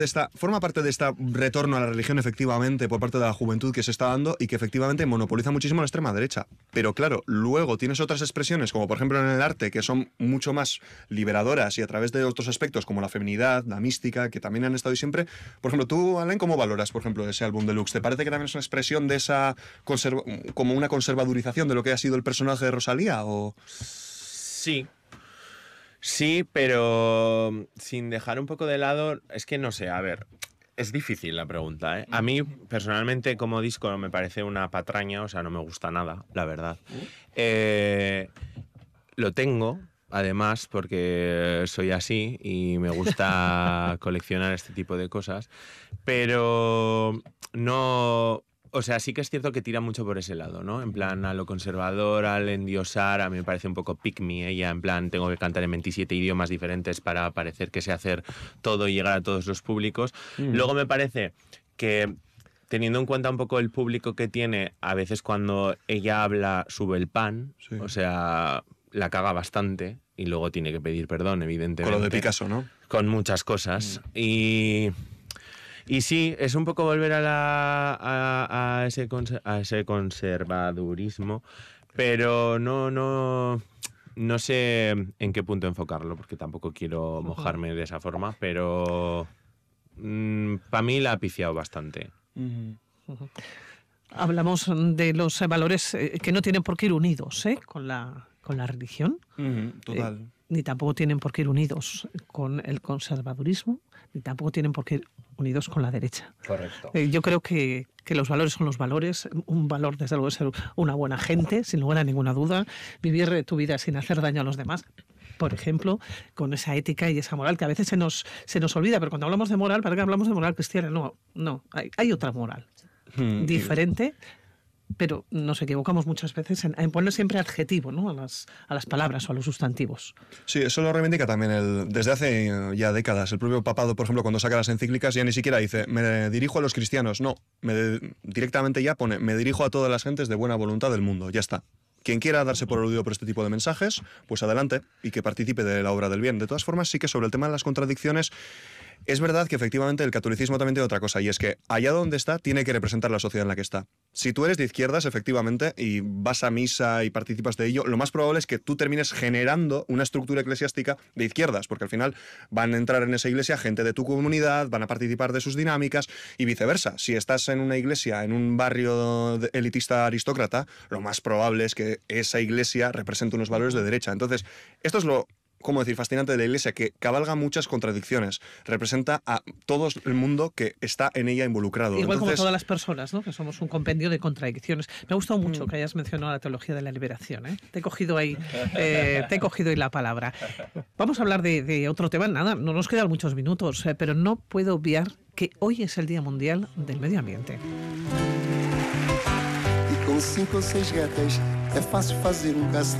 forma parte de este retorno a la religión efectivamente por parte de la juventud que se está dando y que efectivamente monopoliza muchísimo la extrema derecha. Pero claro, luego tienes otras expresiones, como por ejemplo en el arte, que son mucho más liberadoras y a través de otros aspectos como la feminidad, la mística, que también han estado ahí siempre. Por ejemplo, tú, Alain, ¿cómo valoras, por ejemplo, ese álbum deluxe? ¿Te parece que también es una expresión de esa como una conservadurización de lo que ha sido el personaje de Rosalía? ¿O? Sí. Sí, pero sin dejar un poco de lado, es que no sé, a ver, es difícil la pregunta, ¿eh? A mí, personalmente, como disco me parece una patraña, o sea, no me gusta nada, la verdad. Lo tengo, además, porque soy así y me gusta coleccionar este tipo de cosas, pero no... O sea, sí que es cierto que tira mucho por ese lado, ¿no? En plan, a lo conservador, al endiosar, a mí me parece un poco pick me ella, en plan, tengo que cantar en 27 idiomas diferentes para parecer que sé hacer todo y llegar a todos los públicos. Luego me parece que, teniendo en cuenta un poco el público que tiene, a veces cuando ella habla sube el pan, sí. O sea, la caga bastante y luego tiene que pedir perdón, evidentemente. Con lo de Picasso, ¿no? Con muchas cosas. Y sí, es un poco volver a ese conservadurismo, pero no sé en qué punto enfocarlo, porque tampoco quiero mojarme de esa forma, pero para mí la ha piciado bastante. Hablamos de los valores que no tienen por qué ir unidos con la religión. Total. Ni tampoco tienen por qué ir unidos con el conservadurismo, ni tampoco tienen por qué ir unidos con la derecha. Correcto. Yo creo que los valores son los valores. Un valor, desde luego, es ser una buena gente, sin lugar a ninguna duda. Vivir tu vida sin hacer daño a los demás, por ejemplo, con esa ética y esa moral que a veces se nos olvida. Pero cuando hablamos de moral, ¿para qué hablamos de moral cristiana? No, hay otra moral diferente. Pero nos equivocamos muchas veces en poner siempre adjetivo, ¿no? a las palabras o a los sustantivos. Sí, eso lo reivindica también desde hace ya décadas. El propio papado, por ejemplo, cuando saca las encíclicas, ya ni siquiera dice me dirijo a los cristianos. No, directamente ya pone me dirijo a todas las gentes de buena voluntad del mundo. Ya está. Quien quiera darse por aludido por este tipo de mensajes, pues adelante y que participe de la obra del bien. De todas formas, sí que sobre el tema de las contradicciones, es verdad que efectivamente el catolicismo también tiene otra cosa, y es que allá donde está tiene que representar la sociedad en la que está. Si tú eres de izquierdas, efectivamente, y vas a misa y participas de ello, lo más probable es que tú termines generando una estructura eclesiástica de izquierdas, porque al final van a entrar en esa iglesia gente de tu comunidad, van a participar de sus dinámicas y viceversa. Si estás en una iglesia, en un barrio elitista aristócrata, lo más probable es que esa iglesia represente unos valores de derecha. Entonces, esto es lo... ¿cómo decir?, fascinante de la Iglesia, que cabalga muchas contradicciones, representa a todo el mundo que está en ella involucrado. Igual como todas las personas, ¿no? Que somos un compendio de contradicciones. Me ha gustado mucho que hayas mencionado la teología de la liberación, ¿eh? Te he cogido ahí la palabra. Vamos a hablar de otro tema. Nada, no nos quedan muchos minutos, pero no puedo obviar que hoy es el Día Mundial del Medio Ambiente. E com 5 ou 6 gatas é fácil fazer castelo.